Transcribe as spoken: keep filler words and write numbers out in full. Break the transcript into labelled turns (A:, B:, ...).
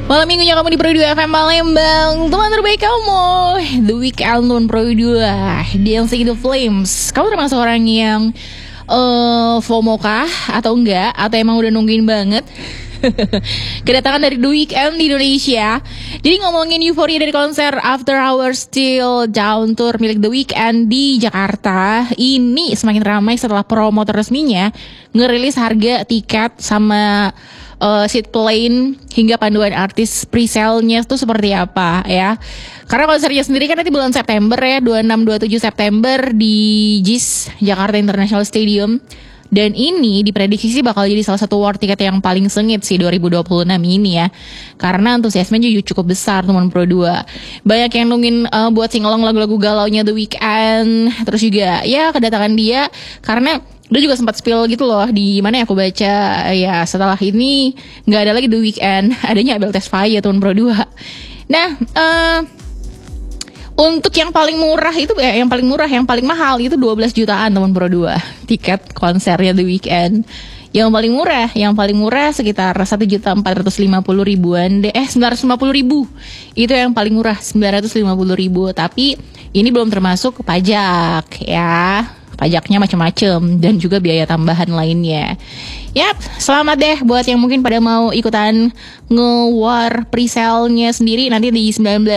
A: Malam minggunya kamu di Pro dua F M Palembang, teman terbaik kamu. The Weekend on Pro dua, Dancing in the Flames. Kamu termasuk orang yang uh, FOMO kah? Atau enggak? Atau emang udah nungguin banget kedatangan dari The Weeknd di Indonesia? Jadi ngomongin euforia dari konser After Hours Till Dawn Tour milik The Weeknd di Jakarta, ini semakin ramai setelah promotor resminya ngerilis harga tiket sama Uh, seat plane hingga panduan artis pre-sale-nya itu seperti apa ya. Karena konsernya sendiri kan nanti bulan September ya, dua puluh enam dua puluh tujuh September di J I S, Jakarta International Stadium. Dan ini diprediksi sih bakal jadi salah satu war tiket yang paling sengit sih dua ribu dua puluh enam ini ya. Karena antusiasme juga cukup besar teman Pro dua. Banyak yang nungguin uh, buat singelong lagu-lagu galaunya The Weeknd. Terus juga ya kedatangan dia karena dia juga sempat spill gitu loh di mana ya aku baca ya, setelah ini nggak ada lagi The Weeknd, adanya Abel Tesfaye teman Pro dua. Nah, uh, untuk yang paling murah itu ya, yang paling murah, yang paling mahal itu dua belas jutaan teman Pro dua tiket konsernya The Weeknd. Yang paling murah, yang paling murah sekitar satu juta empat ratus lima puluh ribuan deh, eh sembilan ratus lima puluh ribu. Itu yang paling murah, sembilan ratus lima puluh ribu. Tapi ini belum termasuk pajak ya. Pajaknya macam-macam dan juga biaya tambahan lainnya. Yap, selamat deh buat yang mungkin pada mau ikutan nge-war pre-sale-nya sendiri nanti di sembilan belas